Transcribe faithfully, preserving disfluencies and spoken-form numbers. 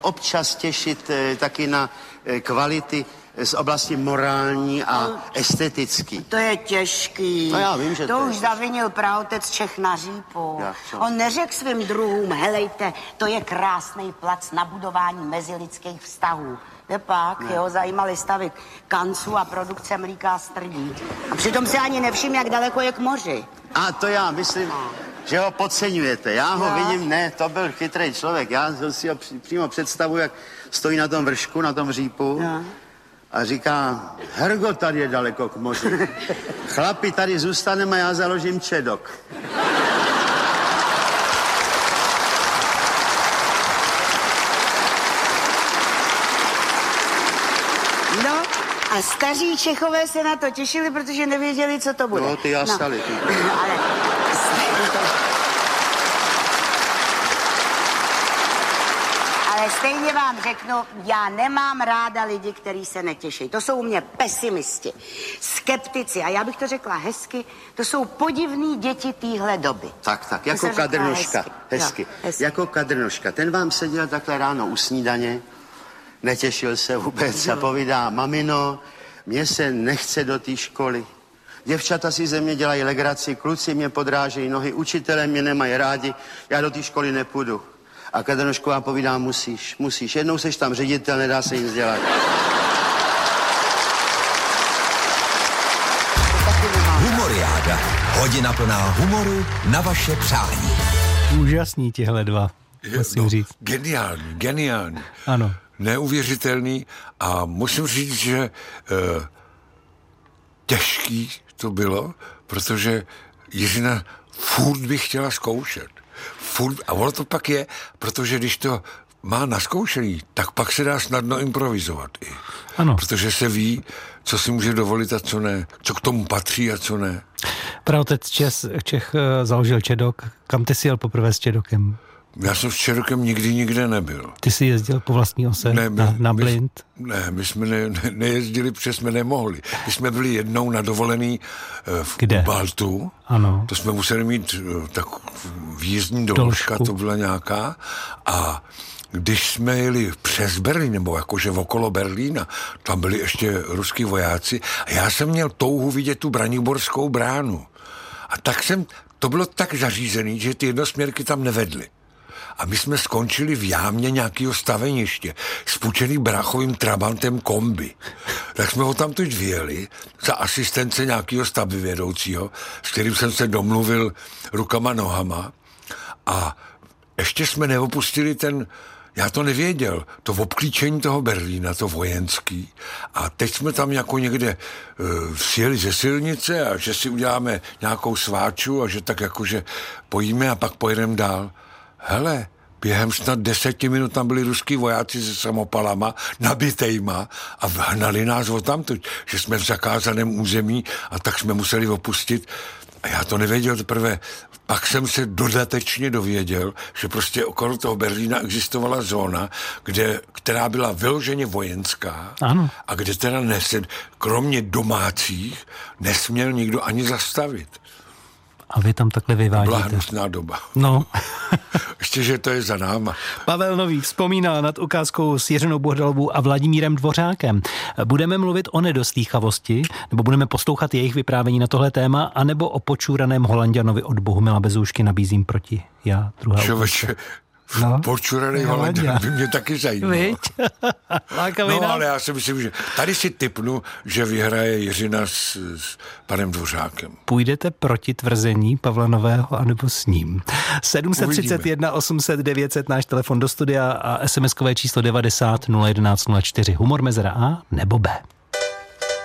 Občas těšit e, taky na e, kvality z oblasti morální a no, estetický. To je těžký. No já vím, že to, to už je zavinil praotec Čech na řípu. On neřekl svým druhům, helejte, to je krásný plac na budování mezilidských vztahů. Nepak, ne. jeho zajímaly stavy kanců a produkce mlíka a strdí. A přitom se ani nevšim, jak daleko je k moři. A to já myslím, že ho podceňujete. Já ho já. vidím, ne, to byl chytrý člověk. Já si ho přímo představuji, jak stojí na tom vršku, na tom řípu. Já. A říká, Hergo, tady je daleko k moři. Chlapi, tady zůstaneme a já založím čedok. No, a staří Čechové se na to těšili, protože nevěděli, co to bude. No, ty jasali. No. Ty. Ale... Ale stejně vám řeknu, já nemám ráda lidi, kteří se netěší. To jsou u mě pesimisti, skeptici. A já bych to řekla hezky, to jsou podivný děti téhle doby. Tak, tak, jako Kadrnoška. Hezky. Hezky. No, hezky. Jako Kadrnoška. Ten vám seděl takhle ráno u snídaně, netěšil se vůbec a povídá, mamino, mně se nechce do té školy. Děvčata si ze mě dělají legraci, kluci mě podrážejí nohy, učitelé mě nemají rádi, já do té školy nepůjdu. A Kadrnošková povídá, musíš, musíš. Jednou seš tam ředitel, nedá se nic dělat. Humoriáda. Hodina plná humoru na vaše přání. Úžasní tihle dva, musím no, říct. Geniální, geniální. Ano. Neuvěřitelný a musím říct, že e, těžký to bylo, protože Jiřina furt by chtěla zkoušet. Furt, a ono to pak je, protože když to má naskoušený, tak pak se dá snadno improvizovat i. Ano. Protože se ví, co si může dovolit a co ne, co k tomu patří a co ne. Praotec Čech, Čech založil čedok. Kam ty jsi jel poprvé s čedokem? Já jsem s čedokem nikdy nikde nebyl. Ty jsi jezdil po vlastní ose ne, my, na, na Blind? My, ne, my jsme ne, ne, nejezdili, protože jsme nemohli. My jsme byli jednou na dovolený v Kde? Baltu. Ano. To jsme museli mít tak výjezdní doložka, to byla nějaká. A když jsme jeli přes Berlín, nebo jakože okolo Berlína, tam byli ještě ruský vojáci a já jsem měl touhu vidět tu Braniborskou bránu. A tak jsem, to bylo tak zařízený, že ty jednosměrky tam nevedly. A my jsme skončili v jámě nějakého staveniště s půjčeným bráchovým trabantem kombi. Tak jsme ho tam teď vyjeli za asistence nějakého stavbyvědoucího, s kterým jsem se domluvil rukama nohama a ještě jsme neopustili ten, já to nevěděl, to obklíčení toho Berlína, to vojenský. A teď jsme tam jako někde uh, sjeli ze silnice a že si uděláme nějakou sváču a že tak jakože pojíme a pak pojedeme dál. Hele, během snad deseti minut tam byli ruský vojáci se samopalama, nabitejma a vhnali nás odtamtud, že jsme v zakázaném území a tak jsme museli opustit. A já to nevěděl teprve. Pak jsem se dodatečně dověděl, že prostě okolo toho Berlína existovala zóna, kde, která byla vyloženě vojenská. Ano. A kde teda nesed, kromě domácích nesměl nikdo ani zastavit. A vy tam takhle vyvádíte. Byla hnusná doba. No. Ještě, že to je za náma. Pavel Nový vzpomíná nad ukázkou s Jiřinou Bohdalovou a Vladimírem Dvořákem. Budeme mluvit o nedoslýchavosti, nebo budeme poslouchat jejich vyprávění na tohle téma, anebo o počůraném Holanďanovi od Bohumila Bezoušky nabízím proti já, druhá Čověče, no, počuraný Holanďan by mě taky zajímal. No, ale já si myslím, že tady si tipnu, že vyhraje Jiřina s, s panem Dvořákem. Půjdete proti tvrzení Pavla Nového, anebo s ním? sedm set třicet jedna osm set devět set náš telefon do studia a es em eskové číslo devadesát nula jedenáct nula čtyři. Humor mezera A nebo B.